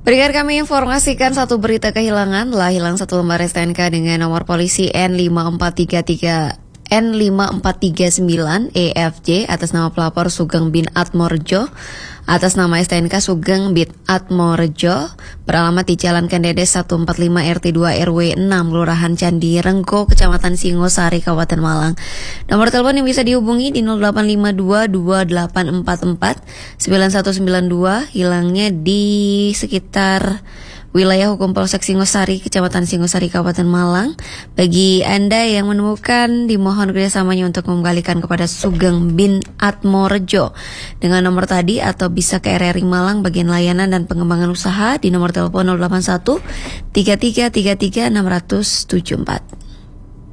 Berikan kami informasikan satu berita kehilangan. Telah hilang satu lembar STNK dengan nomor polisi N5439 EFJ atas nama pelapor Sugeng bin Atmorejo, atas nama STNK Sugeng bin Atmorejo, beralamat di Jalan Kendedes 145 RT 2 RW 6 Kelurahan Candi Renggo, Kecamatan Singosari, Kabupaten Malang. Nomor telepon yang bisa dihubungi di 0852 2844 9192. Hilangnya di sekitar wilayah hukum Polsek Singosari, Kecamatan Singosari, Kabupaten Malang. Bagi Anda yang menemukan, dimohon kerjasamanya untuk mengembalikan kepada Sugeng bin Atmorejo dengan nomor tadi, atau bisa ke RRI Malang bagian layanan dan pengembangan usaha di nomor telepon 081 3333 674.